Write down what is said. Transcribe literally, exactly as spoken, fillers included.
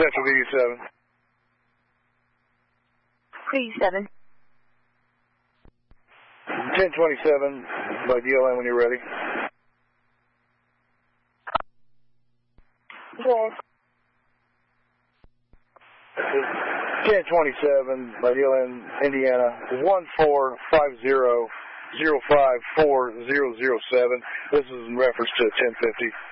Central V seven. V seven. ten twenty-seven by D L N when you're ready. Yes. ten twenty-seven by D L N, Indiana, one four five zero zero five four zero zero seven. This is in reference to ten fifty.